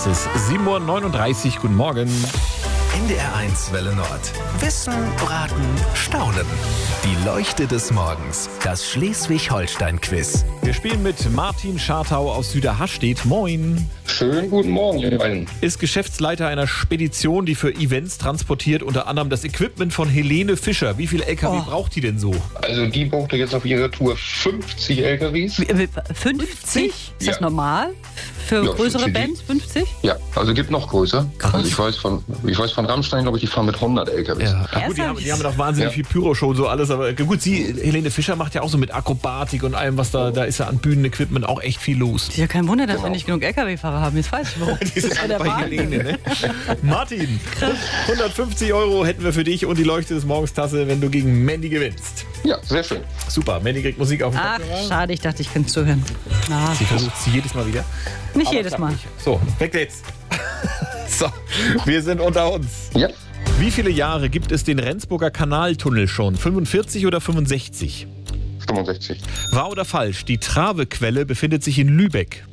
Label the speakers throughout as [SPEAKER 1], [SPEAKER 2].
[SPEAKER 1] ist es 7:39 Uhr. Guten Morgen.
[SPEAKER 2] NDR1 Welle Nord. Wissen, Raten, Staunen. Die Leuchte des Morgens. Das Schleswig-Holstein-Quiz.
[SPEAKER 1] Wir spielen mit Martin Schartau aus Süderhastedt. Moin.
[SPEAKER 3] Schönen guten Morgen, ihr beiden.
[SPEAKER 1] Ist Geschäftsleiter einer Spedition, die für Events transportiert, unter anderem das Equipment von Helene Fischer. Wie viele LKW braucht die denn so?
[SPEAKER 3] Also die brauchte jetzt auf ihrer Tour 50 LKWs.
[SPEAKER 4] 50? Ist das
[SPEAKER 3] Ja.
[SPEAKER 4] normal? Für
[SPEAKER 3] Ja,
[SPEAKER 4] größere
[SPEAKER 3] für die-
[SPEAKER 4] Bands 50?
[SPEAKER 3] Ja, also gibt noch größer.
[SPEAKER 4] Krass.
[SPEAKER 3] Also ich weiß von Rammstein, glaube ich, die fahren mit 100 LKWs.
[SPEAKER 1] Ja, gut, die haben doch wahnsinnig viel Pyro-Show und so alles. Aber gut, Helene Fischer macht ja auch so mit Akrobatik und allem, was da ist ja an Bühnenequipment auch echt viel los.
[SPEAKER 4] Ist ja kein Wunder, dass
[SPEAKER 3] Genau.
[SPEAKER 4] wir nicht genug LKW-Fahrer haben. Jetzt weiß ich warum.
[SPEAKER 1] Die sind
[SPEAKER 4] Ja,
[SPEAKER 1] alle
[SPEAKER 4] der
[SPEAKER 1] bei
[SPEAKER 4] Wahnsinn.
[SPEAKER 1] Helene, ne? Martin, 150 € hätten wir für dich und die Leuchte des Morgens-Tasse, wenn du gegen Mandy gewinnst.
[SPEAKER 3] Ja, sehr schön.
[SPEAKER 1] Super, Mandy kriegt Musik auf den
[SPEAKER 4] Ach,
[SPEAKER 1] Kopfhörer.
[SPEAKER 4] schade, ich dachte, ich könnte zuhören. Na,
[SPEAKER 1] Sie versucht es jedes Mal wieder.
[SPEAKER 4] nicht
[SPEAKER 1] Aber
[SPEAKER 4] jedes
[SPEAKER 1] klappt
[SPEAKER 4] Mal.
[SPEAKER 1] nicht. So, weg jetzt. So, wir sind unter uns.
[SPEAKER 3] Ja,
[SPEAKER 1] Wie viele Jahre gibt es den Rendsburger Kanaltunnel schon? 45 oder 65?
[SPEAKER 3] 65.
[SPEAKER 1] Wahr oder falsch? Die Travequelle befindet sich in Lübeck.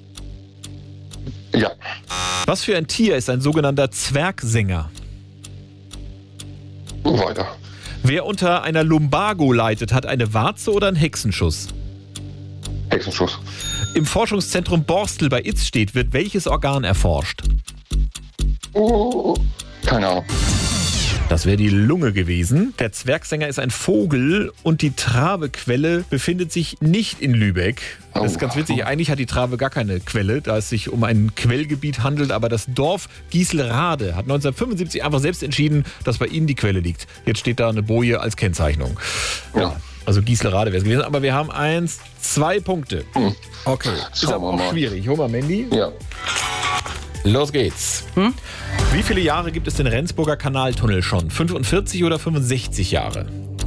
[SPEAKER 3] Ja,
[SPEAKER 1] Was für ein Tier ist ein sogenannter Zwergsänger?
[SPEAKER 3] weiter.
[SPEAKER 1] Wer unter einer Lumbago leidet, hat eine Warze oder einen Hexenschuss?
[SPEAKER 3] Hexenschuss.
[SPEAKER 1] Im Forschungszentrum Borstel bei Itzstedt wird welches Organ erforscht?
[SPEAKER 3] Keine Ahnung.
[SPEAKER 1] Das wäre die Lunge gewesen. Der Zwergsänger ist ein Vogel und die Travequelle befindet sich nicht in Lübeck. Das ist ganz witzig. Eigentlich hat die Trave gar keine Quelle, da es sich um ein Quellgebiet handelt. Aber das Dorf Gieselrade hat 1975 einfach selbst entschieden, dass bei ihnen die Quelle liegt. Jetzt steht da eine Boje als Kennzeichnung.
[SPEAKER 3] Ja.
[SPEAKER 1] Also Gieselrade wäre es gewesen. Aber wir haben 2 Punkte. Okay. Ist
[SPEAKER 3] Schauen
[SPEAKER 1] aber
[SPEAKER 3] wir
[SPEAKER 1] auch
[SPEAKER 3] mal.
[SPEAKER 1] schwierig. Hol mal Mandy.
[SPEAKER 3] Ja.
[SPEAKER 1] Los geht's. Wie viele Jahre gibt es den Rendsburger Kanaltunnel schon? 45 oder 65 Jahre?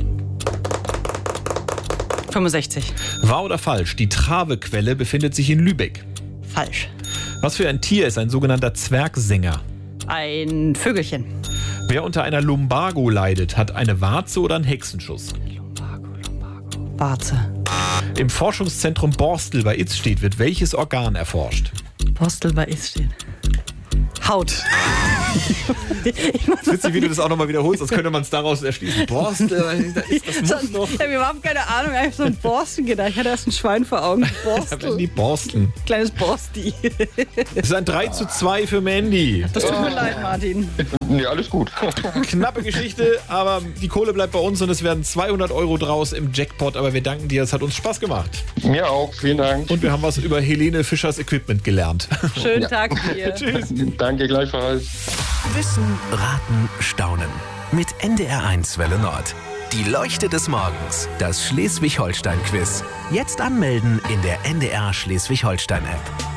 [SPEAKER 4] 65.
[SPEAKER 1] Wahr oder falsch? Die Travequelle befindet sich in Lübeck.
[SPEAKER 4] Falsch.
[SPEAKER 1] Was für ein Tier ist ein sogenannter Zwergsänger?
[SPEAKER 4] Ein Vögelchen.
[SPEAKER 1] Wer unter einer Lumbago leidet, hat eine Warze oder einen Hexenschuss?
[SPEAKER 4] Lumbago. Warze.
[SPEAKER 1] Im Forschungszentrum Borstel bei Itzstedt wird welches Organ erforscht?
[SPEAKER 4] Postel bei Itzstedt. Haut. Ich muss
[SPEAKER 1] Witzig, wie du das auch nochmal wiederholst, als könnte man es daraus erschließen. Borstel, das muss noch.
[SPEAKER 4] Ich habe überhaupt keine Ahnung, ich habe so ein Borsten gedacht. Ich hatte erst ein Schwein vor Augen. Borstel.
[SPEAKER 1] Die Borsten.
[SPEAKER 4] Kleines Borsti.
[SPEAKER 1] Es ist ein 3:2 für Mandy.
[SPEAKER 4] Das tut mir leid, Martin.
[SPEAKER 3] Nee, alles gut.
[SPEAKER 1] Knappe Geschichte, aber die Kohle bleibt bei uns und es werden 200 € draus im Jackpot. Aber wir danken dir, es hat uns Spaß gemacht.
[SPEAKER 3] Mir auch, vielen Dank.
[SPEAKER 1] Und wir haben was über Helene Fischers Equipment gelernt.
[SPEAKER 4] Schönen Tag dir.
[SPEAKER 1] Tschüss.
[SPEAKER 3] Danke gleichfalls.
[SPEAKER 2] Wissen, Raten, Staunen. Mit NDR1 Welle Nord. Die Leuchte des Morgens. Das Schleswig-Holstein-Quiz. Jetzt anmelden in der NDR Schleswig-Holstein-App.